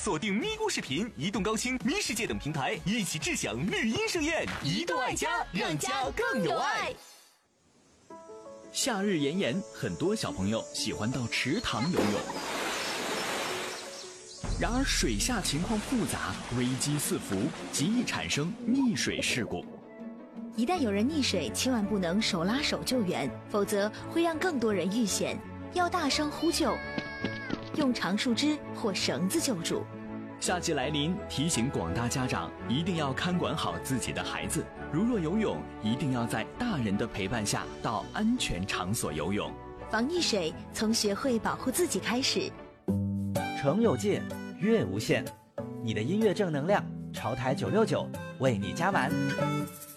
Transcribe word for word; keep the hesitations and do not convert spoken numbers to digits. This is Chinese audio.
锁定咪咕视频、移动高清、咪世界等平台，一起智享绿茵盛宴。移动爱家，让家更有爱。 夏日炎炎，很多小朋友喜欢到池塘游泳。然而水下情况复杂，危机四伏，极易产生溺水事故。 一旦有人溺水，千万不能手拉手救援，否则会让更多人遇险。要大声呼救，用长树枝或绳子救助。 夏季来临，提醒广大家长一定要看管好自己的孩子。如若游泳，一定要在大人的陪伴下到安全场所游泳。 防溺水从学会保护自己开始。 成有界，乐无限。你的音乐正能量，潮台九六九为你加满。